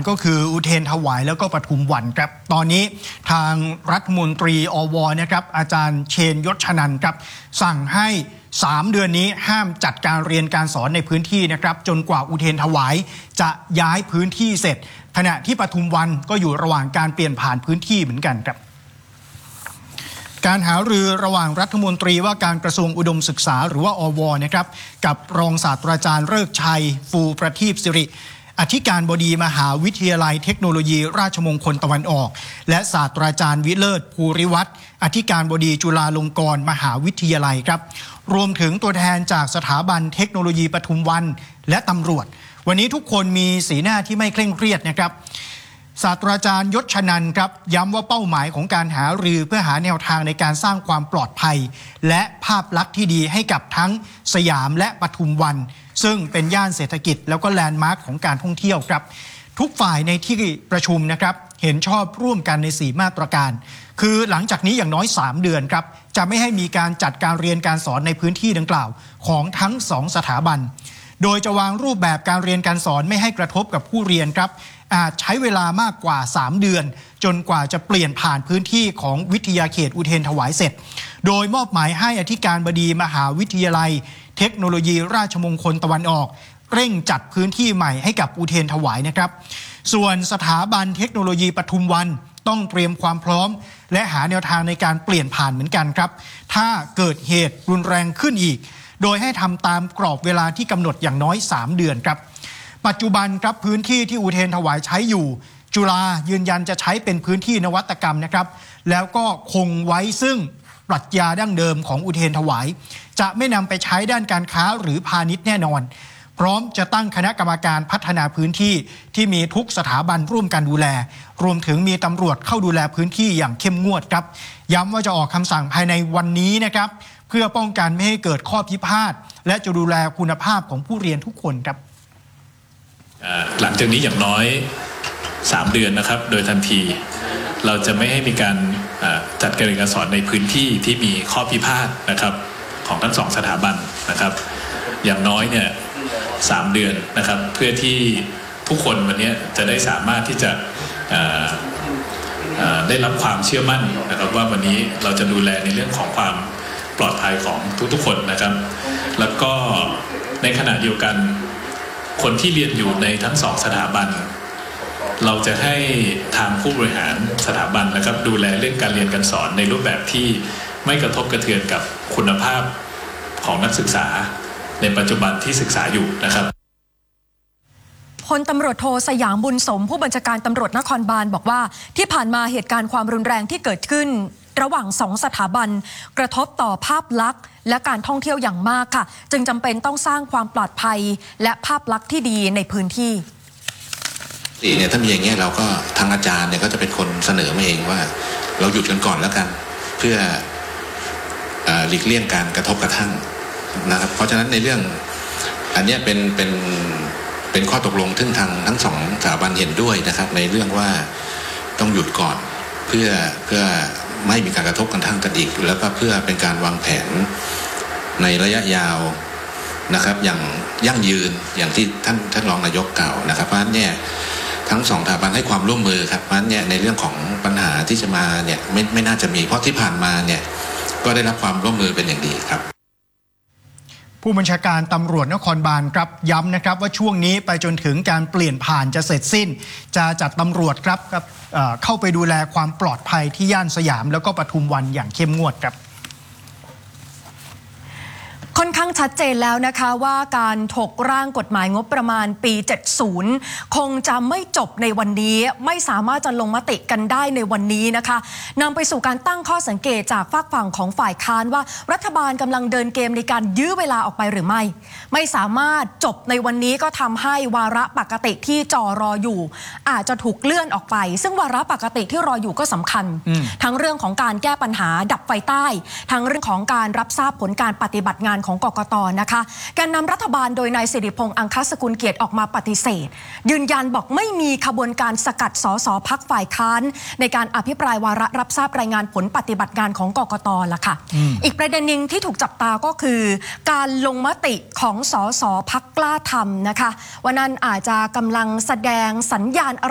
ก็คืออุเทรถวายแล้วก็ปทุมวันครับตอนนี้ทางรัฐมนตรีอวนะครับอาจารย์เชนยศชนันท์ครับสั่งให้3 เดือนนี้ห้ามจัดการเรียนการสอนในพื้นที่นะครับจนกว่าอุเทรถวายจะย้ายพื้นที่เสร็จขณะที่ปทุมวันก็อยู่ระหว่างการเปลี่ยนผ่านพื้นที่เหมือนกันครับการหารือระหว่างรัฐมนตรีว่าการกระทรวงอุดมศึกษาหรือว่าอวนะครับกับรองศาสตราจารย์ฤกษ์ชัยฟูประทีปสิริอธิการบดีมหาวิทยาลัยเทคโนโลยีราชมงคลตะวันออกและศาสตราจารย์วิเลิศภูริวัฒน์อธิการบดีจุฬาลงกรณ์มหาวิทยาลัยครับรวมถึงตัวแทนจากสถาบันเทคโนโลยีปทุมวันและตำรวจวันนี้ทุกคนมีสีหน้าที่ไม่เคร่งเครียดนะครับศาสตราจารย์ยศชนันท์ครับย้ำว่าเป้าหมายของการหารือเพื่อหาแนวทางในการสร้างความปลอดภัยและภาพลักษณ์ที่ดีให้กับทั้งสยามและปทุมวันซึ่งเป็นย่านเศรษฐกิจแล้วก็แลนด์มาร์คของการท่องเที่ยวครับทุกฝ่ายในที่ประชุมนะครับเห็นชอบร่วมกันใน4 มาตรการคือหลังจากนี้อย่างน้อย3 เดือนครับจะไม่ให้มีการจัดการเรียนการสอนในพื้นที่ดังกล่าวของทั้ง2 สถาบันโดยจะวางรูปแบบการเรียนการสอนไม่ให้กระทบกับผู้เรียนครับอาจใช้เวลามากกว่า3 เดือนจนกว่าจะเปลี่ยนผ่านพื้นที่ของวิทยาเขตอุเทรถวายเสร็จโดยมอบหมายให้อธิการบดีมหาวิทยาลัยเทคโนโลยีราชมงคลตะวันออกเร่งจัดพื้นที่ใหม่ให้กับอุเทรถวายนะครับส่วนสถาบันเทคโนโลยีปทุมวันต้องเตรียมความพร้อมและหาแนวทางในการเปลี่ยนผ่านเหมือนกันครับถ้าเกิดเหตุรุนแรงขึ้นอีกโดยให้ทำตามกรอบเวลาที่กำหนดอย่างน้อย3 เดือนครับปัจจุบันครับพื้นที่ที่อุเทรถวายใช้อยู่จุฬายืนยันจะใช้เป็นพื้นที่นวัตกรรมนะครับแล้วก็คงไว้ซึ่งปรัชญาดั้งเดิมของอุเทรถวายจะไม่นำไปใช้ด้านการค้าหรือพาณิชย์แน่นอนพร้อมจะตั้งคณะกรรมการพัฒนาพื้นที่ที่มีทุกสถาบันร่วมกันดูแลรวมถึงมีตำรวจเข้าดูแลพื้นที่อย่างเข้มงวดครับย้ำว่าจะออกคำสั่งภายในวันนี้นะครับเพื่อป้องกันไม่ให้เกิดข้อพิพาทและจะดูแลคุณภาพของผู้เรียนทุกคนครับหลังจากนี้อย่างน้อย3 เดือนนะครับโดยทันทีเราจะไม่ให้มีการจัดการเรียนการสอนในพื้นที่ที่มีข้อพิพาทนะครับของทั้ง2 สถาบันนะครับอย่างน้อยเนี่ย3 เดือนนะครับเพื่อที่ทุกคนวันนี้จะได้สามารถที่จะได้รับความเชื่อมั่นนะครับว่าวันนี้เราจะดูแลในเรื่องของความปลอดภัยของทุกๆคนนะครับแล้วก็ในขณะเดียวกันคนที่เรียนอยู่ในทั้ง2 สถาบันเราจะให้ทางผู้บริหารสถาบันนะครับดูแลเรื่องการเรียนการสอนในรูปแบบที่ไม่กระทบกระเทือนกับคุณภาพของนักศึกษาในปัจจุบันที่ศึกษาอยู่นะครับพลตำรวจโทสยามบุญสมผู้บัญชาการตำรวจนครบาลบอกว่าที่ผ่านมาเหตุการณ์ความรุนแรงที่เกิดขึ้นระหว่าง2 สถาบันกระทบต่อภาพลักษณ์และการท่องเที่ยวอย่างมากค่ะจึงจำเป็นต้องสร้างความปลอดภัยและภาพลักษณ์ที่ดีในพื้นที่เนี่ยถ้ามีอย่างเงี้ยเราก็ทางอาจารย์เนี่ยก็จะเป็นคนเสนอมาเองว่าเราหยุดกันก่อนแล้วกันเพื่อหลีกเลี่ยงการกระทบกระทั่งนะครับเพราะฉะนั้นในเรื่องอันนี้เป็นข้อตกลงซึ่งทั้ง2 สถาบันเห็นด้วยนะครับในเรื่องว่าต้องหยุดก่อนเพื่อไม่มีการกระทบกระทั่งกันอีกแล้วก็เพื่อเป็นการวางแผนในระยะยาวนะครับอย่างยั่งยืนอย่างที่ท่านรองนายกกล่าวนะครับเพราะฉะนั้นเนี่ยทั้ง2 สถาบันให้ความร่วมมือครับเพราะฉะนั้นเนี่ยในเรื่องของปัญหาที่จะมาเนี่ยไม่น่าจะมีเพราะที่ผ่านมาเนี่ยก็ได้รับความร่วมมือเป็นอย่างดีครับผู้บัญชาการตำรวจนครบาลครับย้ำนะครับว่าช่วงนี้ไปจนถึงการเปลี่ยนผ่านจะเสร็จสิ้นจะจัดตำรวจครับเข้าไปดูแลความปลอดภัยที่ย่านสยามแล้วก็ปทุมวันอย่างเข้มงวดครับค่อนข้างชัดเจนแล้วนะคะว่าการถกร่างกฎหมายงบประมาณปี 70 คงจะไม่จบในวันนี้ไม่สามารถจะลงมติกันได้ในวันนี้นะคะนำไปสู่การตั้งข้อสังเกตจากฝากฝั่งของฝ่ายค้านว่ารัฐบาลกำลังเดินเกมในการยื้อเวลาออกไปหรือไม่สามารถจบในวันนี้ก็ทำให้วาระปกติที่รออยู่อาจจะถูกเลื่อนออกไปซึ่งวาระปกติที่รออยู่ก็สำคัญทั้งเรื่องของการแก้ปัญหาดับไฟใต้ทั้งเรื่องของการรับทราบผลการปฏิบัติงานของกกต.นะคะแกนนำรัฐบาลโดยนายสิริพงษ์อังคสกุลเกียรติออกมาปฏิเสธยืนยันบอกไม่มีขบวนการสกัดสสพรรคฝ่ายค้านในการอภิปรายวาระรับทราบรายงานผลปฏิบัติงานของกกต.ล่ะค่ะอีกประเด็นหนึ่งที่ถูกจับตาก็คือการลงมติของสสพรรคกล้าทำนะคะว่านั่นอาจจะกำลังแสดงสัญญาณ